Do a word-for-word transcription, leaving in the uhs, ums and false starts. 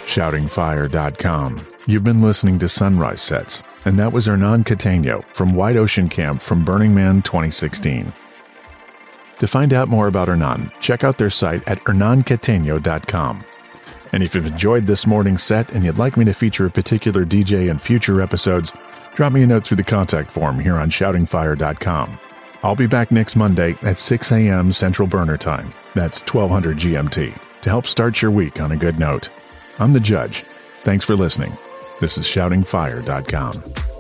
shouting fire dot com. You've been listening to Sunrise Sets, and that was Hernan Cateno from White Ocean Camp from Burning Man twenty sixteen. To find out more about Hernan, check out their site at hernan cateno dot com. And if you've enjoyed this morning's set and you'd like me to feature a particular D J in future episodes, drop me a note through the contact form here on shouting fire dot com. I'll be back next Monday at six a.m. Central Burner Time. That's twelve hundred G M T, to help start your week on a good note. I'm the Judge. Thanks for listening. This is shouting fire dot com.